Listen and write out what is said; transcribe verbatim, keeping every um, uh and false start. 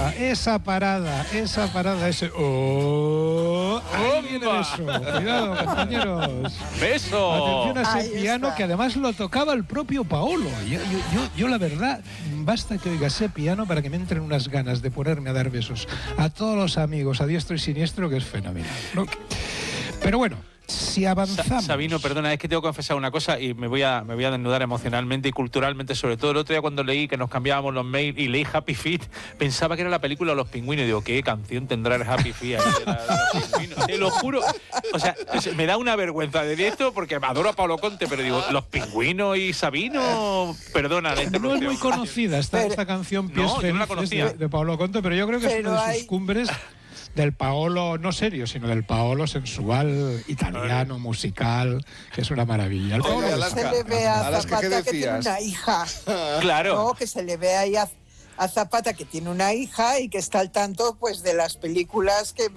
parada, esa parada, esa parada, ese... ¡Oh! Ahí viene el beso. Cuidado, compañeros. ¡Beso! Atención a ese Ahí piano está. que además lo tocaba el propio Paolo. Yo, yo, yo, yo, la verdad, basta que oiga ese piano para que me entren unas ganas de ponerme a dar besos a todos los amigos, a diestro y siniestro, que es fenomenal, ¿no? Pero bueno, si avanzamos... Sabino, perdona, es que tengo que confesar una cosa y me voy a me voy a desnudar emocionalmente y culturalmente, sobre todo el otro día cuando leí que nos cambiábamos los mails y leí Happy Feet, pensaba que era la película Los Pingüinos y digo, ¿qué canción tendrá el Happy Feet ahí de, la, de los pingüinos? Te lo juro, o sea, me da una vergüenza de esto porque me adoro a Pablo Conte, pero digo, Los Pingüinos y Sabino, perdona la No es interrupción. muy conocida esta, Pero- esta canción Pies No, yo no la Felices conocía. de, de Paolo Conte, pero yo creo que es Pero una de sus hay- cumbres del Paolo, no serio, sino del Paolo sensual, italiano, musical, que es una maravilla. El Oye, Paolo Alaska, Se le ve a Alaska, ¿qué Zapata que tiene decías? una hija. Claro. No, que se le ve ahí a, a Zapata que tiene una hija y que está al tanto pues de las películas que